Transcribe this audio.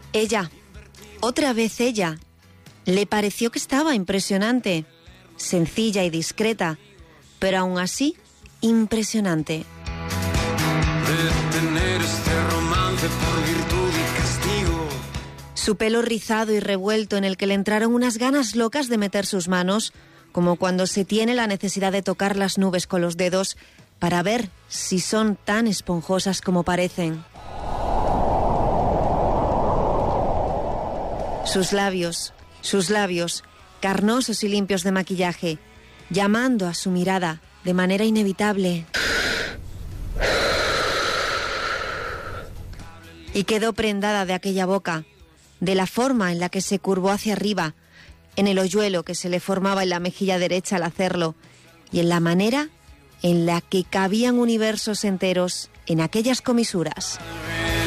Ella, otra vez ella, le pareció que estaba impresionante, sencilla y discreta, pero aún así impresionante. Detener este romance por virtud y castigo. Su pelo rizado y revuelto en el que le entraron unas ganas locas de meter sus manos, como cuando se tiene la necesidad de tocar las nubes con los dedos para ver si son tan esponjosas como parecen. Sus labios, carnosos y limpios de maquillaje, llamando a su mirada de manera inevitable. Y quedó prendada de aquella boca, de la forma en la que se curvó hacia arriba, en el hoyuelo que se le formaba en la mejilla derecha al hacerlo, y en la manera en la que cabían universos enteros en aquellas comisuras.